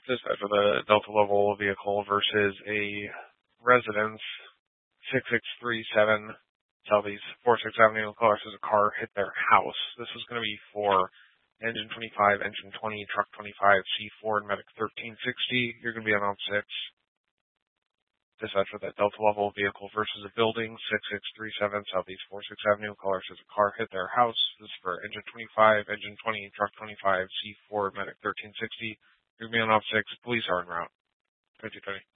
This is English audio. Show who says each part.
Speaker 1: Dispatch for the Delta level vehicle versus a residence, 6637 Southeast 46th Avenue. Caller says a car hit their house. This is going to be for engine 25, engine 20, truck 25, C4, and medic 1360. You're going to be on 6. Dispatch for that Delta level vehicle versus a building, 6637 Southeast 46th Avenue. Caller says a car hit their house. This is for engine 25, engine 20, truck 25, C4, medic 1360. You're going to be on 6. Police are en route. 2020.